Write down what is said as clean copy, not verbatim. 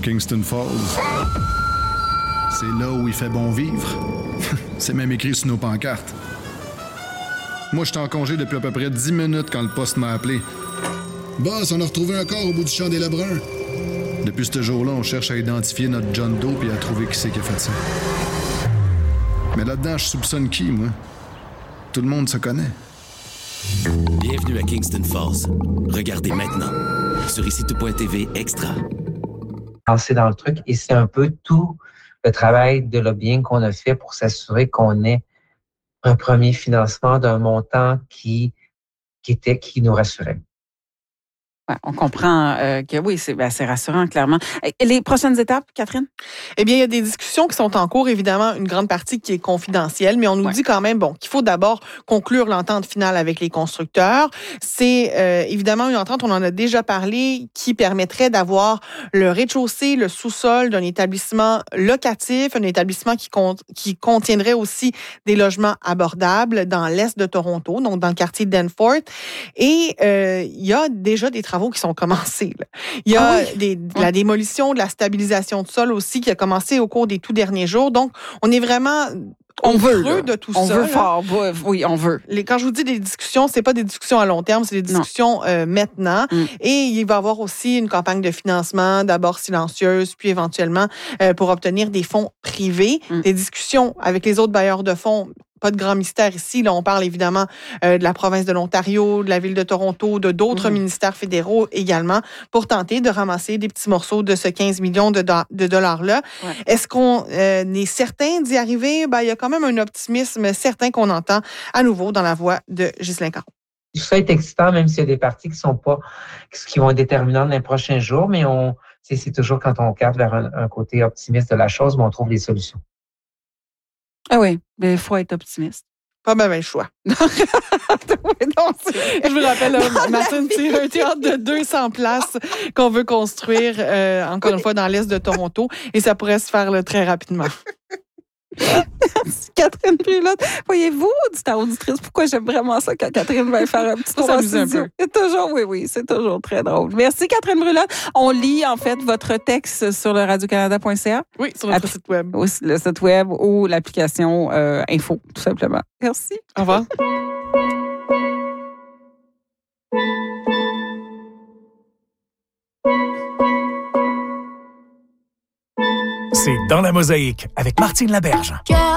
Kingston Falls. C'est là où il fait bon vivre. C'est même écrit sur nos pancartes. Moi, j'étais en congé depuis à peu près 10 minutes quand le poste m'a appelé. Boss, on a retrouvé un corps au bout du champ des Lebrun. Depuis ce jour-là, on cherche à identifier notre John Doe et à trouver qui c'est qui a fait ça. Mais là-dedans, je soupçonne qui, moi? Tout le monde se connaît. Bienvenue à Kingston Falls. Regardez maintenant sur ICITO.tv Extra. Lancer dans le truc et c'est un peu tout le travail de lobbying qu'on a fait pour s'assurer qu'on ait un premier financement d'un montant qui nous rassurait. Ouais, on comprend que oui, c'est rassurant, clairement. Et les prochaines étapes, Catherine? Eh bien, il y a des discussions qui sont en cours, évidemment, une grande partie qui est confidentielle, mais on nous dit quand même, qu'il faut d'abord conclure l'entente finale avec les constructeurs. C'est évidemment une entente, on en a déjà parlé, qui permettrait d'avoir le rez-de-chaussée, le sous-sol d'un établissement locatif, un établissement qui contiendrait aussi des logements abordables dans l'est de Toronto, donc dans le quartier Danforth. Et il y a déjà des travaux qui sont commencés. Là. Il y a la démolition, de la stabilisation de sol aussi qui a commencé au cours des tout derniers jours. Donc, on est vraiment on veut creux de tout on ça. On veut fort. Oui, on veut. Quand je vous dis des discussions, c'est pas des discussions à long terme, c'est des discussions maintenant. Et il va y avoir aussi une campagne de financement, d'abord silencieuse, puis éventuellement pour obtenir des fonds privés. Des discussions avec les autres bailleurs de fonds. Pas de grand mystère ici. Là, on parle évidemment de la province de l'Ontario, de la ville de Toronto, de d'autres ministères fédéraux également, pour tenter de ramasser des petits morceaux de ce 15 millions de dollars-là. Ouais. Est-ce qu'on est certain d'y arriver? Il y a quand même un optimisme certain qu'on entend à nouveau dans la voix de Ghislain Caron. Ça est excitant, même s'il y a des parties qui vont être déterminantes dans les prochains jours, mais c'est toujours quand on regarde vers un côté optimiste de la chose, mais on trouve les solutions. Ah oui, mais il faut être optimiste. Pas même le choix. Je vous rappelle, Martine, c'est un théâtre de 200 places qu'on veut construire, encore une fois, dans l'est de Toronto, et ça pourrait se faire très rapidement. Catherine Brulotte, voyez-vous, auditeurs, auditrice, pourquoi j'aime vraiment ça quand Catherine va faire un petit tour en studio. C'est toujours, oui, c'est toujours très drôle. Merci Catherine Brulotte. On lit en fait votre texte sur le radiocanada.ca. Oui, sur notre site web. Le site web ou l'application Info, tout simplement. Merci. Au revoir. C'est Dans la mosaïque avec Martine Laberge.